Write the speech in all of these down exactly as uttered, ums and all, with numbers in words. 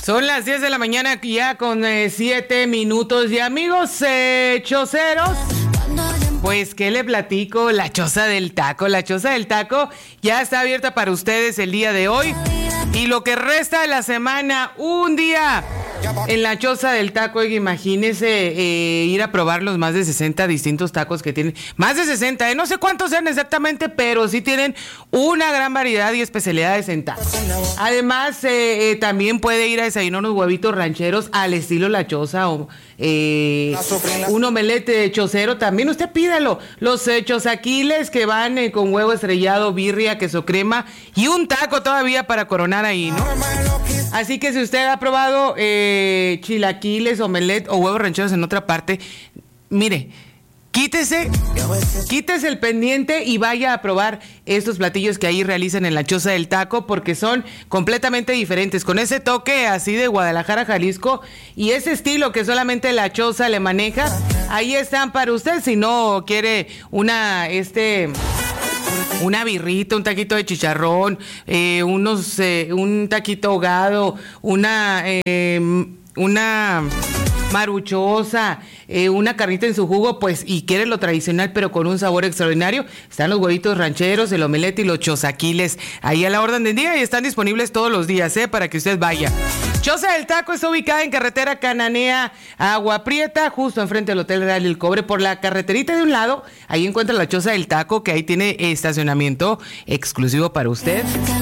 Son las diez de la mañana ya con eh, siete minutos. Y amigos eh, choceros, pues qué le platico, la Choza del Taco. La Choza del Taco ya está abierta para ustedes el día de hoy. Y lo que resta de la semana, un día en la Choza del Taco. Oiga, imagínese eh, ir a probar los más de sesenta distintos tacos que tienen. Más de sesenta, eh, no sé cuántos sean exactamente, pero sí tienen una gran variedad y especialidades en tacos. Además, eh, eh, también puede ir a desayunar unos huevitos rancheros al estilo La Choza o eh, un omelette chocero. También usted pídalo. Los eh, chozaquiles que van eh, con huevo estrellado, birria, queso crema y un taco todavía para coronar ahí, ¿no? Así que si usted ha probado eh, chilaquiles, omelette o huevos rancheros en otra parte, mire, quítese, quítese el pendiente y vaya a probar estos platillos que ahí realizan en la Choza del Taco, porque son completamente diferentes, con ese toque así de Guadalajara, Jalisco, y ese estilo que solamente la Choza le maneja. Ahí están para usted, si no quiere una, este... una birrita, un taquito de chicharrón, eh, unos, eh, un taquito ahogado, una, eh, una maruchosa, eh, una carnita en su jugo, pues, y quiere lo tradicional, pero con un sabor extraordinario. Están los huevitos rancheros, el omelette y los chozaquiles ahí a la orden del día y están disponibles todos los días, eh, para que usted vaya. Choza del Taco está ubicada en carretera Cananea Agua Prieta, justo enfrente del Hotel Real El Cobre. Por la carreterita de un lado, ahí encuentra la Choza del Taco, que ahí tiene estacionamiento exclusivo para usted.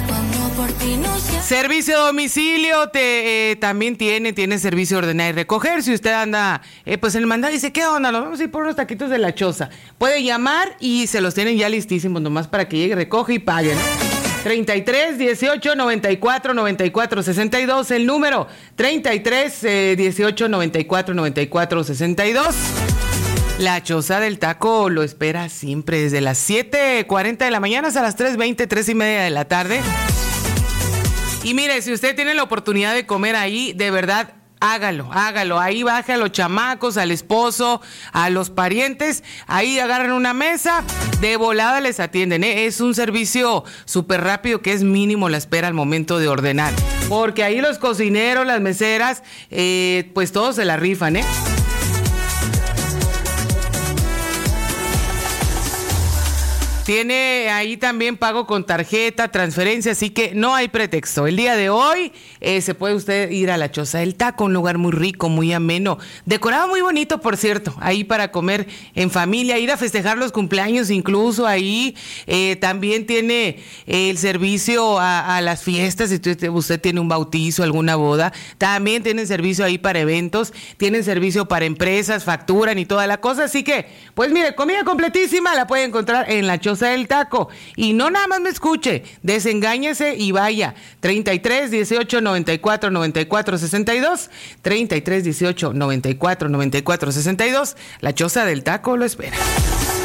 Servicio a domicilio, te, eh, también tiene, tiene servicio de ordenar y recoger. Si usted anda, eh, pues en el mandado dice, ¿qué onda? Nos vamos a ir por unos taquitos de la Choza. Puede llamar y se los tienen ya listísimos, nomás para que llegue, recoge y pague, ¿no? treinta y tres, dieciocho, noventa y cuatro, noventa y cuatro, sesenta y dos, el número treinta y tres, dieciocho, noventa y cuatro, noventa y cuatro, sesenta y dos. La Choza del Taco lo espera siempre desde las siete cuarenta de la mañana hasta las tres veinte, tres y media de la tarde. Y mire, si usted tiene la oportunidad de comer ahí, de verdad, hágalo, hágalo. Ahí baje a los chamacos, al esposo, a los parientes. Ahí agarran una mesa, de volada les atienden, ¿eh? Es un servicio súper rápido que es mínimo la espera al momento de ordenar. Porque ahí los cocineros, las meseras, eh, pues todos se la rifan, ¿eh? Tiene ahí también pago con tarjeta, transferencia, así que no hay pretexto. El día de hoy eh, se puede usted ir a la Choza del Taco, un lugar muy rico, muy ameno, decorado muy bonito, por cierto, ahí para comer en familia, ir a festejar los cumpleaños incluso ahí. Eh, también tiene eh, el servicio a, a las fiestas, si usted, usted tiene un bautizo, alguna boda. También tienen servicio ahí para eventos, tienen servicio para empresas, facturan y toda la cosa. Así que, pues mire, comida completísima la puede encontrar en la Choza del Taco. Y no nada más me escuche, desengáñese y vaya. treinta y tres, dieciocho, noventa y cuatro, noventa y cuatro, sesenta y dos, treinta y tres, dieciocho, noventa y cuatro, noventa y cuatro, sesenta y dos. La Choza del Taco lo espera.